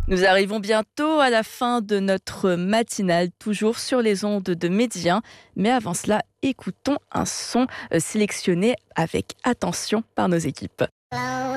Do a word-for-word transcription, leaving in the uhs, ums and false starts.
Nous arrivons bientôt à la fin de notre matinale, toujours sur les ondes de Média. Mais avant cela, écoutons un son euh, sélectionné avec attention par nos équipes.